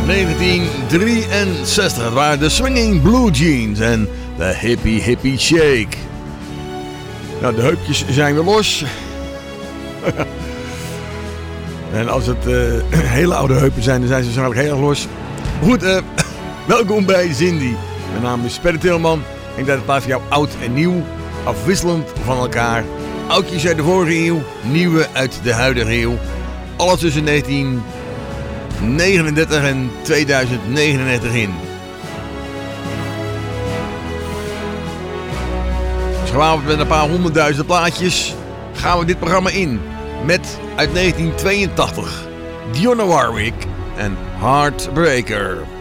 1963. Het waren de Swinging Blue Jeans en de Hippie Hippie Shake. Nou, de heupjes zijn weer los. En als het hele oude heupen zijn, dan zijn ze waarschijnlijk heel erg los. Goed, welkom bij Cindy. Mijn naam is Perry Tilman. Ik denk dat het plaats voor jou oud en nieuw, afwisselend van elkaar. Oudjes uit de vorige eeuw, nieuwe uit de huidige eeuw. Alles tussen 1939 en 2039 in. Dus gewapend met een paar 100.000 plaatjes gaan we dit programma in. Met uit 1982 Dionne Warwick en Heartbreaker.